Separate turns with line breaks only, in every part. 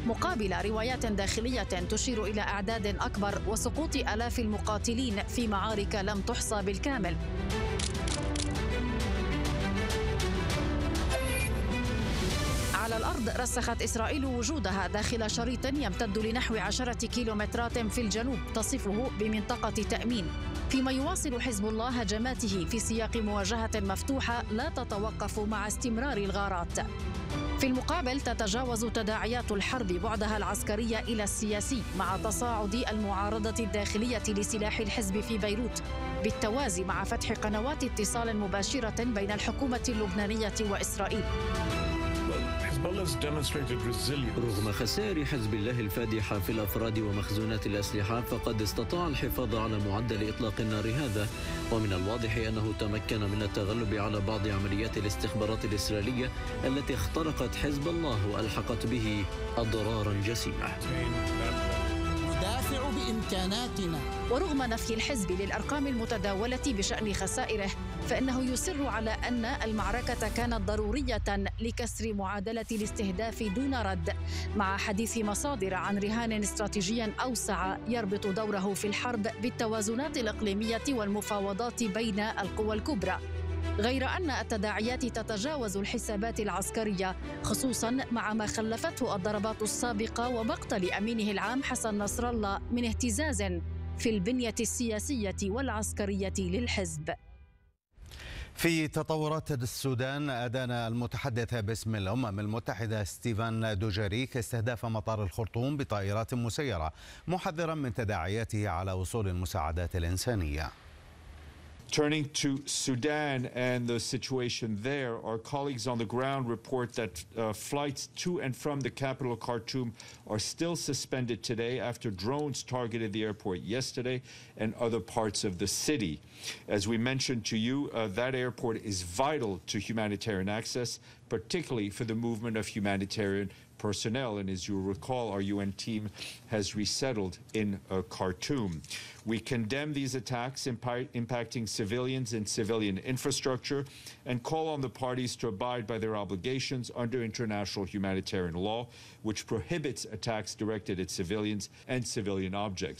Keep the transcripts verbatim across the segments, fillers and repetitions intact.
مقابل روايات داخلية تشير إلى أعداد أكبر وسقوط آلاف المقاتلين في معارك لم تحصى بالكامل. على الأرض رسخت إسرائيل وجودها داخل شريط يمتد لنحو عشرة كيلومترات في الجنوب تصفه بمنطقة تأمين، فيما يواصل حزب الله هجماته في سياق مواجهة مفتوحة لا تتوقف مع استمرار الغارات. في المقابل تتجاوز تداعيات الحرب بعدها العسكري إلى السياسي مع تصاعد المعارضة الداخلية لسلاح الحزب في بيروت، بالتوازي مع فتح قنوات اتصال مباشرة بين الحكومة اللبنانية وإسرائيل.
رغم خسائر حزب الله الفادحة في الأفراد ومخزونات الأسلحة، فقد استطاع الحفاظ على معدل إطلاق النار هذا، ومن الواضح أنه تمكن من التغلب على بعض عمليات الاستخبارات الإسرائيلية التي اخترقت حزب الله وألحقت به أضرارا جسيمة.
ندافع بإمكاناتنا.
ورغم نفي الحزب للأرقام المتداولة بشأن خسائره، فإنه يصر على أن المعركة كانت ضرورية لكسر معادلة الاستهداف دون رد، مع حديث مصادر عن رهان استراتيجي أوسع يربط دوره في الحرب بالتوازنات الإقليمية والمفاوضات بين القوى الكبرى. غير أن التداعيات تتجاوز الحسابات العسكرية، خصوصا مع ما خلفته الضربات السابقة ومقتل أمينه العام حسن نصر الله من اهتزاز في البنية السياسية والعسكرية للحزب.
في تطورات السودان، أدان المتحدث باسم الأمم المتحدة ستيفان دوجاريك استهداف مطار الخرطوم بطائرات مسيرة، محذرا من تداعياته على وصول المساعدات الإنسانية.
Turning to Sudan and the situation there, our colleagues on the ground report that uh, flights to and from the capital Khartoum are still suspended today after drones targeted the airport yesterday and other parts of the city. As we mentioned to you, uh, that airport is vital to humanitarian access, particularly for the movement of humanitarian personnel. And as you recall, our U N team has resettled in uh, Khartoum. We condemn these attacks impi- impacting civilians and civilian infrastructure and call on the parties to abide by their obligations under international humanitarian law, which prohibits attacks directed at civilians and civilian objects.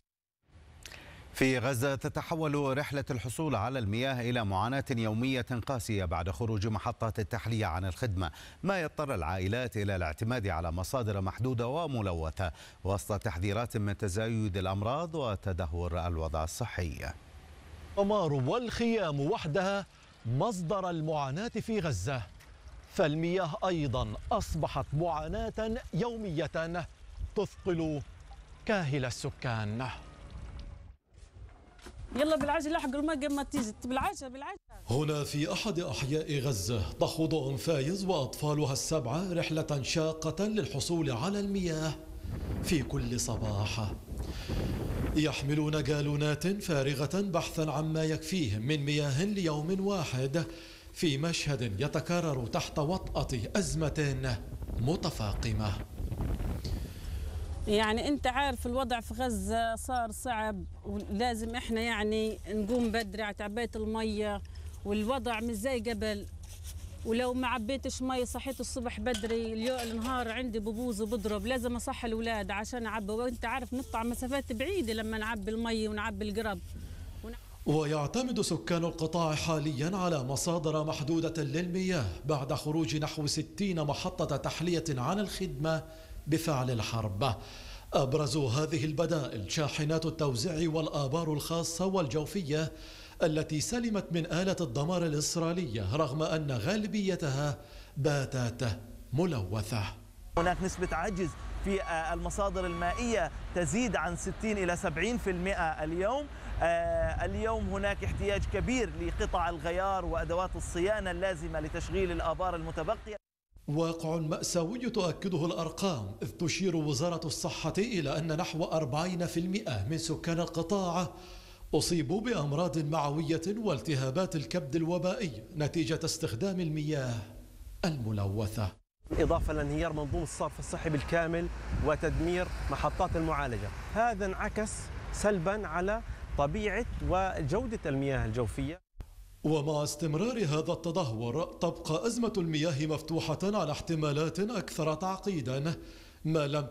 في غزة تتحول رحلة الحصول على المياه إلى معاناة يومية قاسية بعد خروج محطات التحلية عن الخدمة، ما يضطر العائلات إلى الاعتماد على مصادر محدودة وملوثة وسط تحذيرات من تزايد الأمراض وتدهور الوضع الصحي.
الدمار والخيام وحدها مصدر المعاناة في غزة، فالمياه أيضا أصبحت معاناة يومية تثقل كاهل السكان.
يلا بالعجلة حق الماء قبل ما تيجي بالعجلة بالعجلة.
هنا في أحد أحياء غزة تخوض أم فايز وأطفالها السبعة رحلة شاقة للحصول على المياه في كل صباح. يحملون جالونات فارغة بحثا عما يكفيهم من مياه ليوم واحد، في مشهد يتكرر تحت وطأة أزمة متفاقمة.
يعني انت عارف الوضع في غزة صار صعب، ولازم احنا يعني نقوم بدري على تعبئة المية، والوضع مش زي قبل. ولو ما عبيتش مي صحيت الصبح بدري اليوم النهار عندي ببوظ وبضرب، لازم اصحي الاولاد عشان اعبي، وانت عارف نقطع مسافات بعيدة لما نعبي المي ونعبي القرب.
ويعتمد سكان القطاع حاليا على مصادر محدودة للمياه بعد خروج نحو ستين محطة تحلية عن الخدمة بفعل الحرب. أبرز هذه البدائل شاحنات التوزيع والآبار الخاصة والجوفية التي سلمت من آلة الدمار الإسرائيلية رغم أن غالبيتها باتت ملوثة.
هناك نسبة عجز في المصادر المائية تزيد عن ستين إلى سبعين بالمئة اليوم. اليوم هناك احتياج كبير لقطع الغيار وأدوات الصيانة اللازمة لتشغيل الآبار المتبقية.
واقع مأساوي تؤكده الأرقام، إذ تشير وزارة الصحة إلى أن نحو أربعين بالمئة من سكان القطاع أصيبوا بأمراض معوية والتهابات الكبد الوبائي نتيجة استخدام المياه الملوثة،
إضافة لانهيار منظومة الصرف الصحي بالكامل وتدمير محطات المعالجة. هذا انعكس سلبا على طبيعة وجودة المياه الجوفية.
ومع استمرار هذا التدهور تبقى أزمة المياه مفتوحة على احتمالات أكثر تعقيدا ما لم